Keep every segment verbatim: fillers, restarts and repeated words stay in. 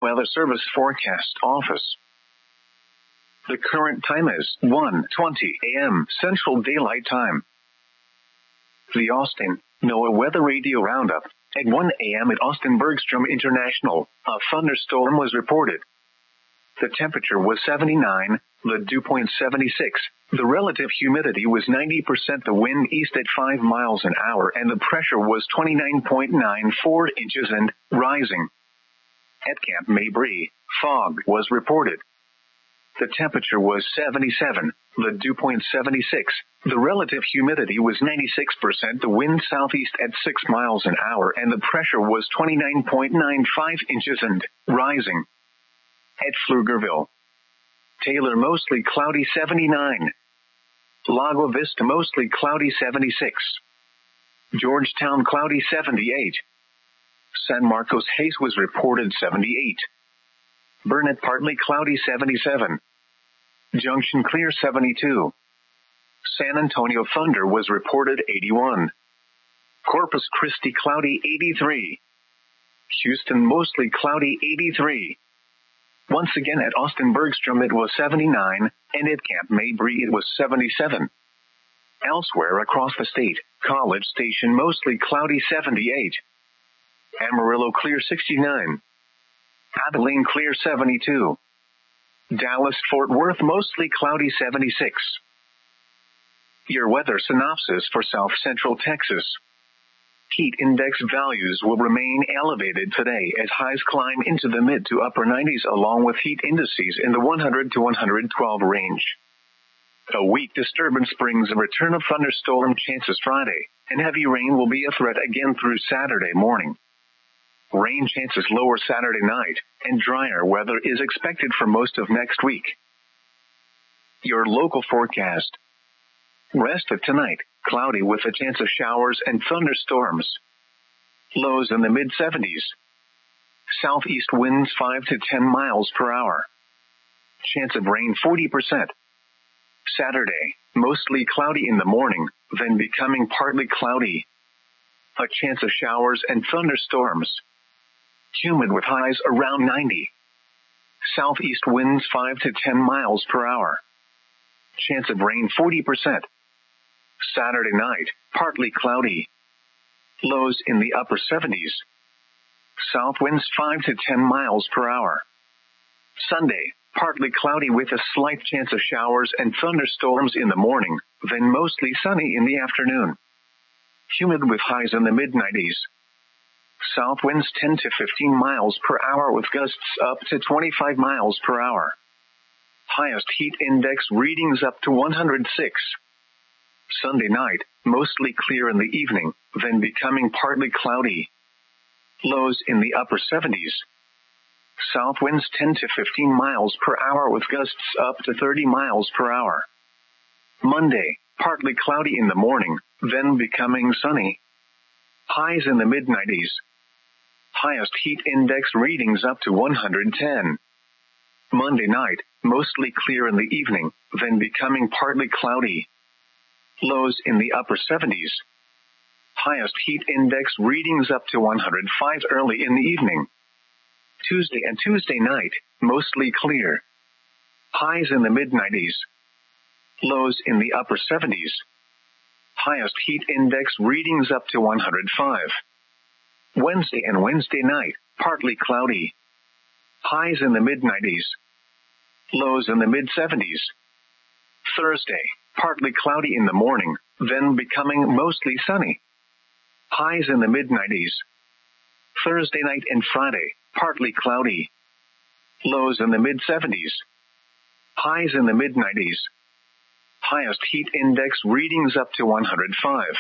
Weather Service Forecast Office. The current time is one twenty a.m. Central Daylight Time. The Austin NOAA Weather Radio Roundup. At one a.m. at Austin Bergstrom International, a thunderstorm was reported. The temperature was seventy-nine, the dew point seventy-six, the relative humidity was ninety percent, the wind east at five miles an hour, and the pressure was twenty-nine point nine four inches and rising. At Camp Mabry, fog was reported. The temperature was seventy-seven, the dew point seventy-six, the relative humidity was ninety-six percent, the wind southeast at six miles an hour, and the pressure was twenty-nine point nine five inches and rising. At Pflugerville, Taylor mostly cloudy seventy-nine. Lago Vista mostly cloudy seventy-six. Georgetown cloudy seventy-eight. San Marcos haze was reported seventy-eight. Burnett partly cloudy seventy-seven. Junction clear seventy-two. San Antonio thunder was reported eighty-one. Corpus Christi cloudy eighty-three. Houston mostly cloudy eighty-three. Once again at Austin Bergstrom it was seventy-nine, and at Camp Mabry it was seventy-seven. Elsewhere across the state, College Station mostly cloudy seventy-eight. Amarillo clear sixty-nine. Abilene clear seventy-two. Dallas-Fort Worth mostly cloudy seventy-six. Your weather synopsis for South Central Texas. Heat index values will remain elevated today as highs climb into the mid to upper nineties along with heat indices in the one hundred to one hundred twelve range. A weak disturbance brings a return of thunderstorm chances Friday, and heavy rain will be a threat again through Saturday morning. Rain chances lower Saturday night, and drier weather is expected for most of next week. Your local forecast. Rest of tonight, cloudy with a chance of showers and thunderstorms. Lows in the mid seventies. Southeast winds five to ten miles per hour. Chance of rain forty percent. Saturday, mostly cloudy in the morning, then becoming partly cloudy. A chance of showers and thunderstorms. Humid with highs around ninety. Southeast winds five to ten miles per hour. Chance of rain forty percent. Saturday night, partly cloudy. Lows in the upper seventies. South winds five to ten miles per hour. Sunday, partly cloudy with a slight chance of showers and thunderstorms in the morning, then mostly sunny in the afternoon. Humid with highs in the mid nineties. South winds ten to fifteen miles per hour with gusts up to twenty-five miles per hour. Highest heat index readings up to one hundred six. Sunday night, mostly clear in the evening, then becoming partly cloudy. Lows in the upper seventies. South winds ten to fifteen miles per hour with gusts up to thirty miles per hour. Monday, partly cloudy in the morning, then becoming sunny. Highs in the mid nineties. Highest heat index readings up to one hundred ten. Monday night, mostly clear in the evening, then becoming partly cloudy. Lows in the upper seventies. Highest heat index readings up to one hundred five early in the evening. Tuesday and Tuesday night, mostly clear. Highs in the mid nineties. Lows in the upper seventies. Highest heat index readings up to one hundred five. Wednesday and Wednesday night, partly cloudy. Highs in the mid nineties. Lows in the mid seventies. Thursday, partly cloudy in the morning, then becoming mostly sunny. Highs in the mid nineties. Thursday night and Friday, partly cloudy. Lows in the mid seventies. Highs in the mid nineties. Highest heat index readings up to one hundred five.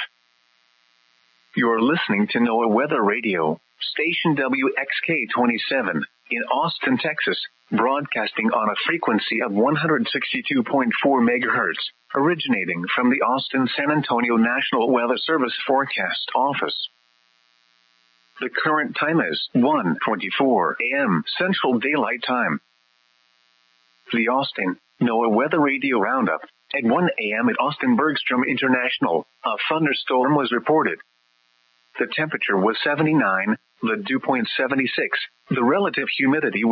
You're listening to NOAA Weather Radio, station W X K twenty-seven, in Austin, Texas, broadcasting on a frequency of one hundred sixty-two point four megahertz, originating from the Austin San Antonio National Weather Service Forecast Office. The current time is one twenty-four a.m. Central Daylight Time. The Austin NOAA Weather Radio Roundup. At one a.m. at Austin Bergstrom International, a thunderstorm was reported. The temperature was seventy-nine, the dew point seventy-six, the relative humidity